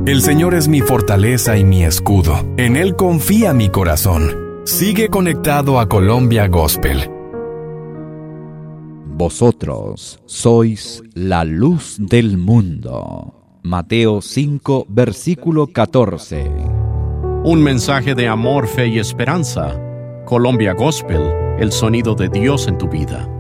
El Señor es mi fortaleza y mi escudo. En Él confía mi corazón. Sigue conectado a Colombia Gospel. Vosotros sois la luz del mundo. Mateo 5, versículo 14. Un mensaje de amor, fe y esperanza. Colombia Gospel, el sonido de Dios en tu vida.